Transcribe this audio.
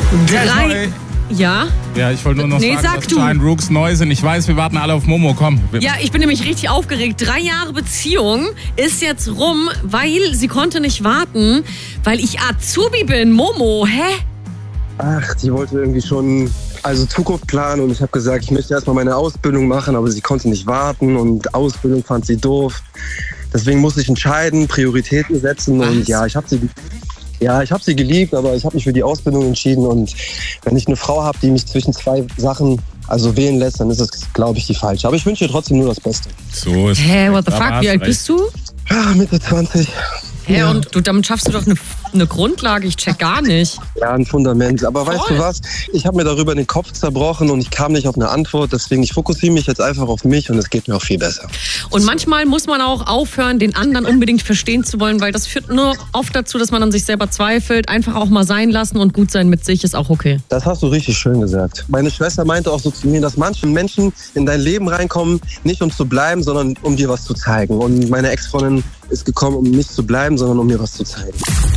Ja? Ja, ich wollte nur noch sagen, dass Giant Rooks neu sind. Ich weiß, wir warten alle auf Momo. Komm. Ja, ich bin nämlich richtig aufgeregt. 3 Jahre Beziehung ist jetzt rum, weil sie konnte nicht warten, weil ich Azubi bin. Momo, hä? Ach, die wollte irgendwie schon Zukunft planen und ich habe gesagt, ich möchte erstmal meine Ausbildung machen, aber sie konnte nicht warten und Ausbildung fand sie doof. Deswegen musste ich entscheiden, Prioritäten setzen und ja, ich habe sie geliebt, aber ich habe mich für die Ausbildung entschieden und wenn ich eine Frau habe, die mich zwischen 2 Sachen wählen lässt, dann ist es, glaube ich, die falsche. Aber ich wünsche ihr trotzdem nur das Beste. So ist Hä, what the fuck, wie alt bist du? Ja, Mitte 20. Hä, und damit schaffst du doch eine Grundlage, ich check gar nicht. Ja, ein Fundament. Aber weißt du was? Ich habe mir darüber den Kopf zerbrochen und ich kam nicht auf eine Antwort. Deswegen, ich fokussiere mich jetzt einfach auf mich und es geht mir auch viel besser. Und manchmal muss man auch aufhören, den anderen unbedingt verstehen zu wollen, weil das führt nur oft dazu, dass man an sich selber zweifelt. Einfach auch mal sein lassen und gut sein mit sich ist auch okay. Das hast du richtig schön gesagt. Meine Schwester meinte auch so zu mir, dass manche Menschen in dein Leben reinkommen, nicht um zu bleiben, sondern um dir was zu zeigen. Und meine Ex-Freundin ist gekommen, um nicht zu bleiben, sondern um mir was zu zeigen.